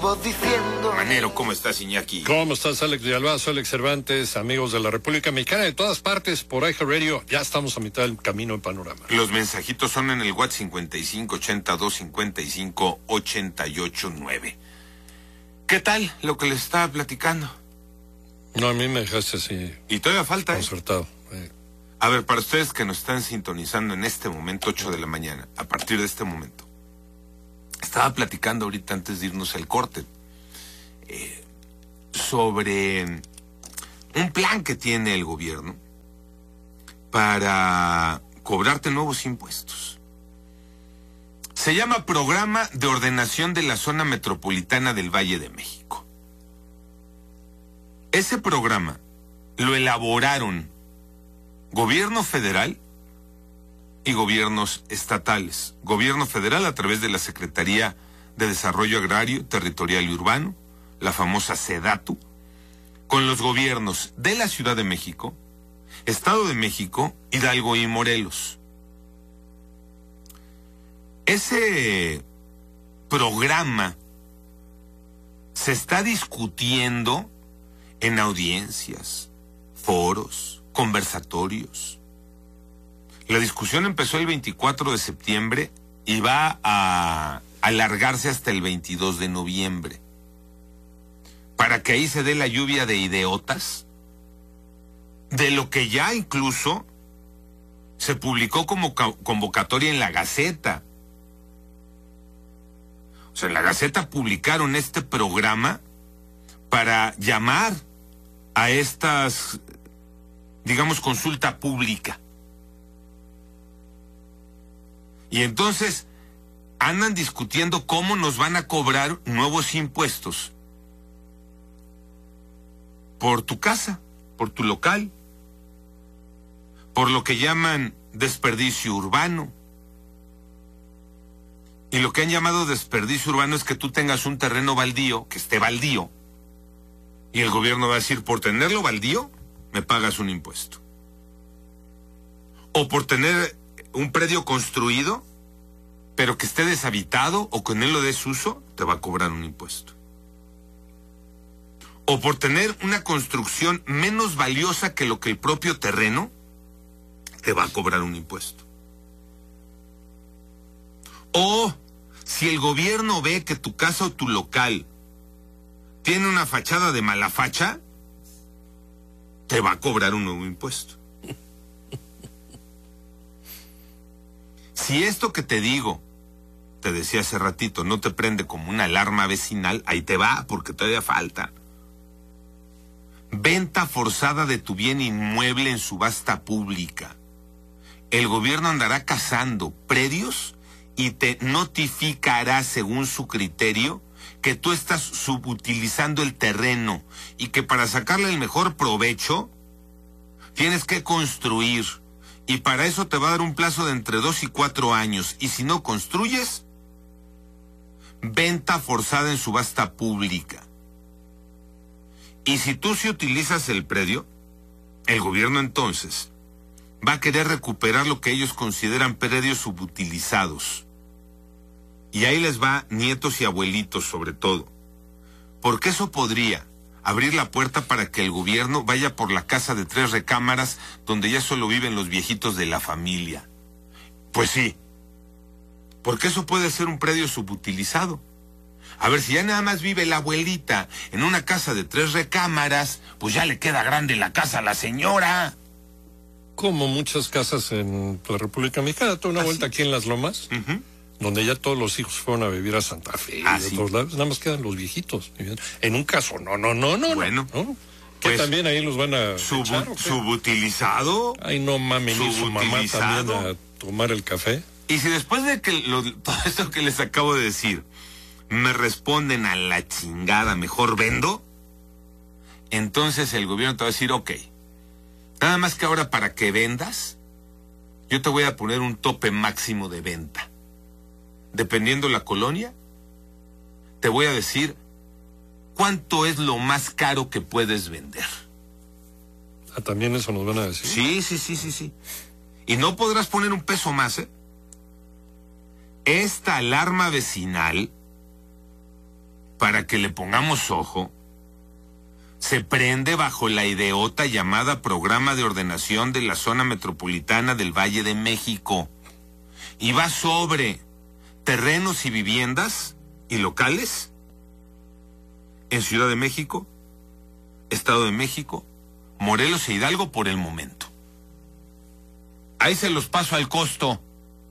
vivo diciendo. Manero, ¿cómo estás, Iñaki? ¿Cómo estás, Alex de Alba? Soy Alex Cervantes, amigos de la República Mexicana, de todas partes, por iHeartRadio. Ya estamos a mitad del camino en Panorama. Los mensajitos son en el WhatsApp 5582558889. ¿Qué tal lo que les estaba platicando? No, a mí me dejaste así. Y todavía falta, concertado. A ver, para ustedes que nos están sintonizando en este momento, 8 de la mañana, a partir de este momento, estaba platicando ahorita antes de irnos al corte sobre un plan que tiene el gobierno para cobrarte nuevos impuestos. Se llama Programa de Ordenación de la Zona Metropolitana del Valle de México. Ese programa lo elaboraron gobierno federal y gobiernos estatales. Gobierno federal a través de la Secretaría de Desarrollo Agrario, Territorial y Urbano, la famosa SEDATU, con los gobiernos de la Ciudad de México, Estado de México, Hidalgo y Morelos. Ese programa se está discutiendo en audiencias, foros, conversatorios. La discusión empezó el 24 de septiembre y va a alargarse hasta el 22 de noviembre. Para que ahí se dé la lluvia de ideotas, de lo que ya incluso se publicó como convocatoria en la Gaceta. O sea, en la Gaceta publicaron este programa para llamar a estas, digamos, consulta pública. Y entonces andan discutiendo cómo nos van a cobrar nuevos impuestos por tu casa, por tu local, por lo que llaman desperdicio urbano. Y lo que han llamado desperdicio urbano es que tú tengas un terreno baldío, que esté baldío, y el gobierno va a decir, por tenerlo baldío, me pagas un impuesto. O por tener un predio construido, pero que esté deshabitado o que en él lo des uso, te va a cobrar un impuesto. O por tener una construcción menos valiosa que lo que el propio terreno, te va a cobrar un impuesto. O si el gobierno ve que tu casa o tu local tiene una fachada de mala facha, te va a cobrar un nuevo impuesto. Si esto que te digo, te decía hace ratito, no te prende como una alarma vecinal, ahí te va, porque todavía falta. Venta forzada de tu bien inmueble en subasta pública. El gobierno andará cazando predios y te notificará según su criterio que tú estás subutilizando el terreno y que para sacarle el mejor provecho tienes que construir. Y para eso te va a dar un plazo de entre 2 y 4 años. Y si no construyes, venta forzada en subasta pública. Y si tú sí utilizas el predio, el gobierno entonces va a querer recuperar lo que ellos consideran predios subutilizados. Y ahí les va nietos y abuelitos sobre todo. Porque eso podría abrir la puerta para que el gobierno vaya por la casa de 3 recámaras donde ya solo viven los viejitos de la familia. Pues sí, porque eso puede ser un predio subutilizado. A ver, si ya nada más vive la abuelita en una casa de 3 recámaras, pues ya le queda grande la casa a la señora. Como muchas casas en la República Mexicana, toda una vuelta aquí en Las Lomas, donde ya todos los hijos fueron a vivir a Santa Fe y de otros lados, nada más quedan los viejitos. En un caso, no. Bueno, ¿no? Que pues, también ahí los van a subutilizado. Ay, no mames, ni su mamá también a tomar el café. Y si después de que todo esto que les acabo de decir, me responden a la chingada, mejor vendo, entonces el gobierno te va a decir, ok, nada más que ahora para que vendas, yo te voy a poner un tope máximo de venta. Dependiendo la colonia, te voy a decir cuánto es lo más caro que puedes vender. Ah, también eso nos van a decir. Sí. Y no podrás poner un peso más, ¿eh? Esta alarma vecinal para que le pongamos ojo, se prende bajo la idiota llamada Programa de Ordenación de la Zona Metropolitana del Valle de México. Y va sobre terrenos y viviendas y locales en Ciudad de México, Estado de México, Morelos e Hidalgo por el momento. Ahí se los paso al costo.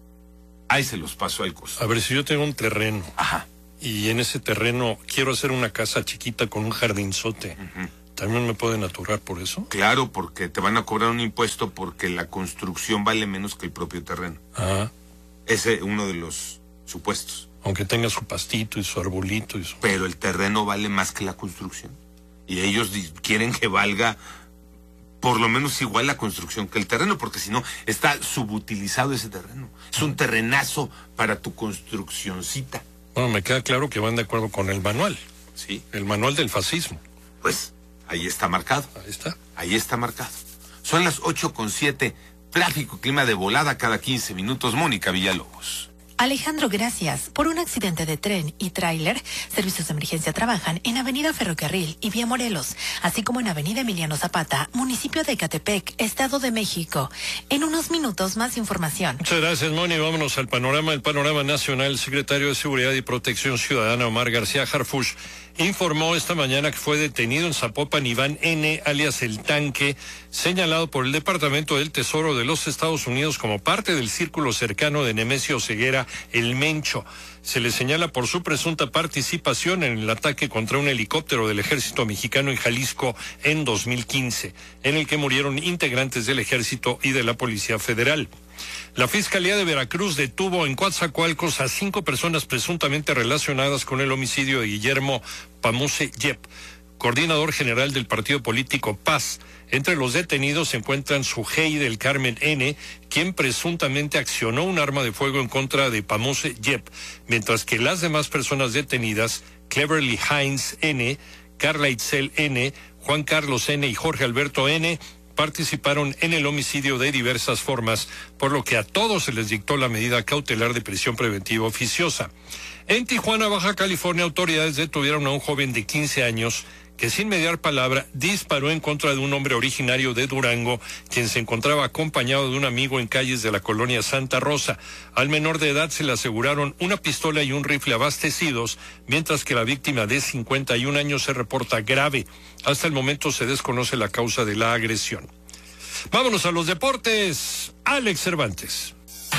Ahí se los paso al costo. A ver, si yo tengo un terreno. Ajá. Y en ese terreno quiero hacer una casa chiquita con un jardinzote. ¿También me pueden aturar por eso? Claro, porque te van a cobrar un impuesto porque la construcción vale menos que el propio terreno. Ah. Ese es uno de los supuestos. Aunque tenga su pastito y su arbolito y su... Pero el terreno vale más que la construcción. Y ellos quieren que valga por lo menos igual la construcción que el terreno, porque si no, está subutilizado ese terreno. Es un terrenazo para tu construccioncita. Bueno, me queda claro que van de acuerdo con el manual. Sí. El manual del fascismo. Pues ahí está marcado. Ahí está. Ahí está marcado. Son las 8:07. Tráfico, clima de volada cada 15 minutos. Mónica Villalobos. Alejandro, gracias. Por un accidente de tren y tráiler, servicios de emergencia trabajan en Avenida Ferrocarril y Vía Morelos, así como en Avenida Emiliano Zapata, municipio de Ecatepec, Estado de México. En unos minutos, más información. Muchas gracias, Moni. Vámonos al panorama. El panorama nacional. El secretario de Seguridad y Protección Ciudadana, Omar García Harfuch, informó esta mañana que fue detenido en Zapopan Iván N., alias El Tanque, señalado por el Departamento del Tesoro de los Estados Unidos como parte del círculo cercano de Nemesio Ceguera, El Mencho. Se le señala por su presunta participación en el ataque contra un helicóptero del ejército mexicano en Jalisco en 2015, en el que murieron integrantes del ejército y de la Policía Federal. La Fiscalía de Veracruz detuvo en Coatzacoalcos a 5 personas presuntamente relacionadas con el homicidio de Guillermo Pamuse Yep, coordinador general del partido político Paz. Entre los detenidos se encuentran Sujei del Carmen N., quien presuntamente accionó un arma de fuego en contra de Pamuse Yep, mientras que las demás personas detenidas, Cleverly Hines N., Carla Itzel N., Juan Carlos N. y Jorge Alberto N., participaron en el homicidio de diversas formas, por lo que a todos se les dictó la medida cautelar de prisión preventiva oficiosa. En Tijuana, Baja California, autoridades detuvieron a un joven de 15 años que sin mediar palabra disparó en contra de un hombre originario de Durango, quien se encontraba acompañado de un amigo en calles de la colonia Santa Rosa. Al menor de edad se le aseguraron una pistola y un rifle abastecidos, mientras que la víctima de 51 años se reporta grave. Hasta el momento se desconoce la causa de la agresión. Vámonos a los deportes. Alex Cervantes.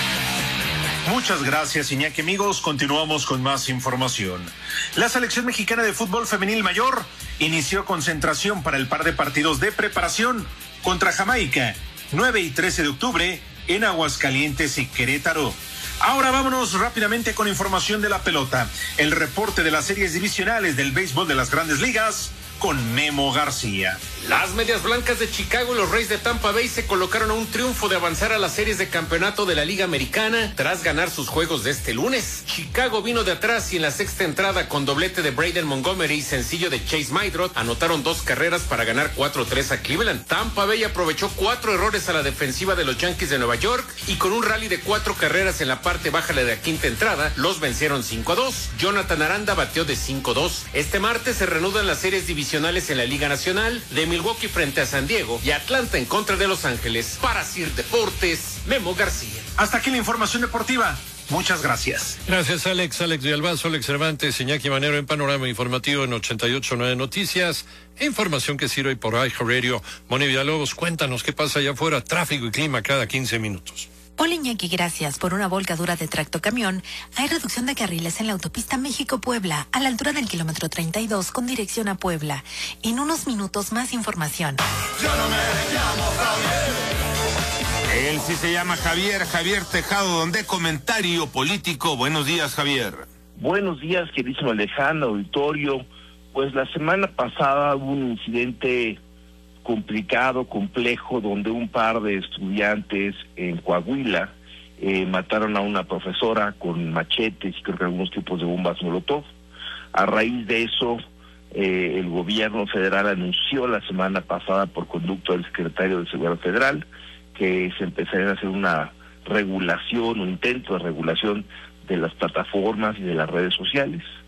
Muchas gracias, Iñaki. Amigos, continuamos con más información. La selección mexicana de fútbol femenil mayor inició concentración para el par de partidos de preparación contra Jamaica, 9 y 13 de octubre, en Aguascalientes y Querétaro. Ahora vámonos rápidamente con información de la pelota. El reporte de las series divisionales del béisbol de las Grandes Ligas con Memo García. Las Medias Blancas de Chicago y los Rays de Tampa Bay se colocaron a un triunfo de avanzar a las series de campeonato de la Liga Americana tras ganar sus juegos de este lunes. Chicago vino de atrás y en la sexta entrada con doblete de Braden Montgomery y sencillo de Chase Maidrot anotaron 2 carreras para ganar 4-3 a Cleveland. Tampa Bay aprovechó 4 errores a la defensiva de los Yankees de Nueva York y con un rally de 4 carreras en la parte baja de la quinta entrada los vencieron 5-2. Jonathan Aranda batió de 5-2. Este martes se reanudan las series divisionales en la Liga Nacional de Milwaukee frente a San Diego y Atlanta en contra de Los Ángeles. Para Sir Deportes, Memo García. Hasta aquí la información deportiva. Muchas gracias. Gracias, Alex. Alex Villalbazo, Alex Cervantes, Iñaki Manero en Panorama Informativo en 88.9 Noticias. Información que sirve por iHeartRadio. Moni Villalobos, cuéntanos qué pasa allá afuera. Tráfico y clima cada 15 minutos. Hola, Iñaki, gracias. Por una volcadura de tractocamión, hay reducción de carriles en la autopista México-Puebla, a la altura del kilómetro 32, con dirección a Puebla. En unos minutos, más información. Yo no me llamo Javier. Él sí se llama Javier Tejado, donde comentario político. Buenos días, Javier. Buenos días, queridísimo Alejandro, auditorio. Pues la semana pasada hubo un incidente complicado, complejo, donde un par de estudiantes en Coahuila mataron a una profesora con machetes y creo que algunos tipos de bombas molotov. A raíz de eso, el gobierno federal anunció la semana pasada por conducto del secretario de Seguridad Federal que se empezaría a hacer una regulación, un intento de regulación de las plataformas y de las redes sociales.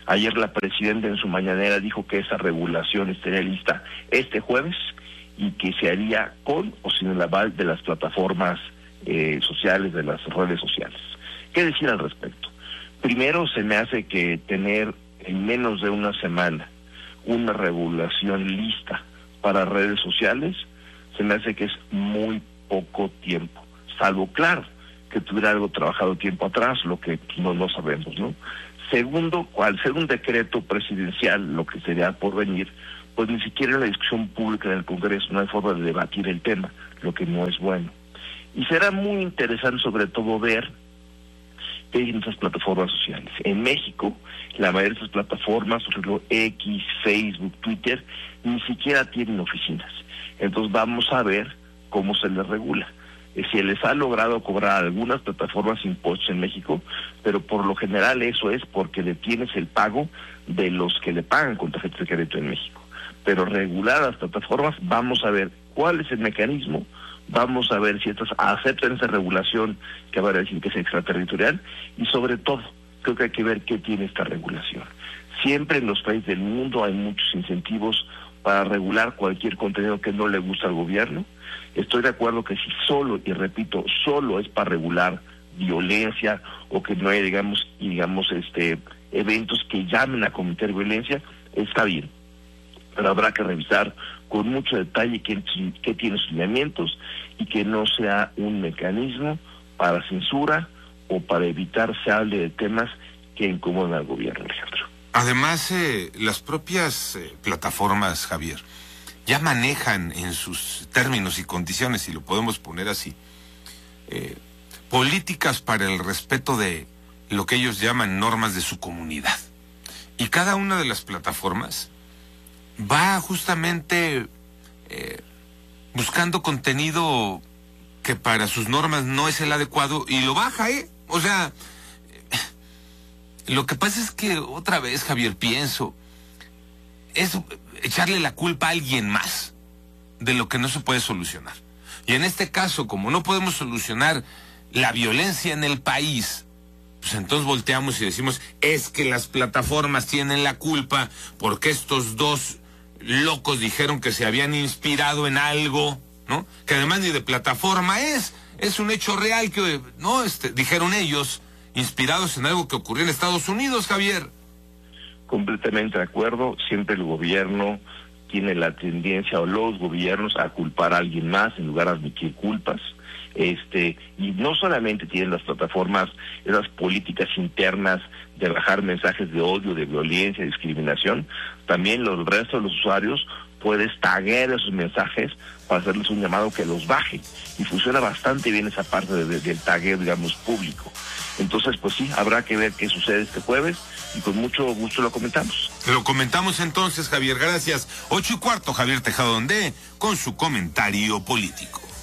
Ayer la presidenta en su mañanera dijo que esa regulación estaría lista este jueves y que se haría con o sin el aval de las plataformas sociales, de las redes sociales. ¿Qué decir al respecto? Primero, se me hace que tener en menos de una semana una regulación lista para redes sociales, se me hace que es muy poco tiempo, salvo, claro, que tuviera algo trabajado tiempo atrás, lo que no sabemos, ¿no? Segundo, al ser un decreto presidencial, lo que sería por venir, pues ni siquiera en la discusión pública en el Congreso no hay forma de debatir el tema, lo que no es bueno. Y será muy interesante sobre todo ver qué hay en esas plataformas sociales. En México, la mayoría de esas plataformas, por ejemplo, X, Facebook, Twitter, ni siquiera tienen oficinas. Entonces vamos a ver cómo se les regula. Si les ha logrado cobrar a algunas plataformas impuestos en México, pero por lo general eso es porque detienes el pago de los que le pagan con tarjetas de crédito en México. Pero regular las plataformas, vamos a ver cuál es el mecanismo, vamos a ver si estas aceptan esa regulación que va a decir que es extraterritorial, y sobre todo, creo que hay que ver qué tiene esta regulación. Siempre en los países del mundo hay muchos incentivos para regular cualquier contenido que no le gusta al gobierno. Estoy de acuerdo que si solo, y repito, solo es para regular violencia o que no haya, digamos, eventos que llamen a cometer violencia, está bien. Pero habrá que revisar con mucho detalle qué tiene sus lineamientos y que no sea un mecanismo para censura o para evitar se hable de temas que incomodan al gobierno, Alejandro. Además, las propias plataformas, Javier, ya manejan en sus términos y condiciones, si lo podemos poner así, políticas para el respeto de lo que ellos llaman normas de su comunidad. Y cada una de las plataformas va justamente buscando contenido que para sus normas no es el adecuado y lo baja, O sea, lo que pasa es que otra vez, Javier, pienso, es echarle la culpa a alguien más de lo que no se puede solucionar. Y en este caso, como no podemos solucionar la violencia en el país, pues entonces volteamos y decimos, es que las plataformas tienen la culpa porque estos dos locos dijeron que se habían inspirado en algo, ¿no? Que además ni de plataforma es un hecho real que, ¿no? Dijeron ellos, inspirados en algo que ocurrió en Estados Unidos, Javier. Completamente de acuerdo. Siempre el gobierno tiene la tendencia, o los gobiernos, a culpar a alguien más en lugar de admitir culpas. Y no solamente tienen las plataformas esas políticas internas de bajar mensajes de odio, de violencia, de discriminación, también el resto de los usuarios puedes taguear esos mensajes para hacerles un llamado que los baje, y funciona bastante bien esa parte del tagueo, digamos, público. Entonces, pues sí, habrá que ver qué sucede este jueves y con mucho gusto lo comentamos. Lo comentamos entonces, Javier, gracias. 8:15, Javier Tejado Ondé, con su comentario político.